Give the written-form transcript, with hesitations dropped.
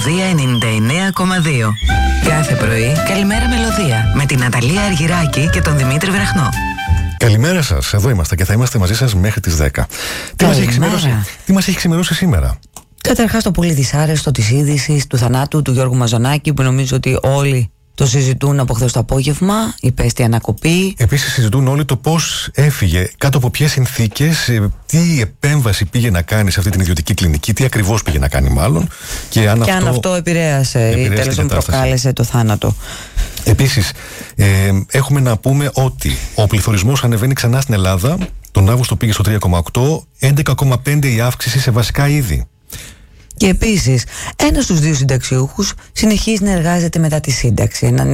Μελωδία 99,2. Κάθε πρωί, καλημέρα Μελωδία με την Ναταλία Αργυράκη και τον Δημήτρη Βραχνό. Καλημέρα σας, εδώ είμαστε και θα είμαστε μαζί σας μέχρι τις 10. Τι μας έχει ξημερώσει σήμερα? Καταρχάς το πολύ δυσάρεστο της είδησης του θανάτου του Γιώργου Μαζονάκη, που νομίζω ότι όλοι το συζητούν από χθες το απόγευμα, υπέστη ανακοπή. Επίσης συζητούν όλοι το πώς έφυγε, κάτω από ποιες συνθήκες, τι επέμβαση πήγε να κάνει σε αυτή την ιδιωτική κλινική, τι ακριβώς πήγε να κάνει μάλλον, και αν αυτό επηρέασε ή τέλος πάντων προκάλεσε το θάνατο. Επίσης έχουμε να πούμε ότι ο πληθωρισμός ανεβαίνει ξανά στην Ελλάδα. Τον Αύγουστο πήγε στο 3,8, 11,5 η αύξηση σε βασικά είδη. Και επίσης, ένας στους δύο συνταξιούχους συνεχίζει να εργάζεται μετά τη σύνταξη.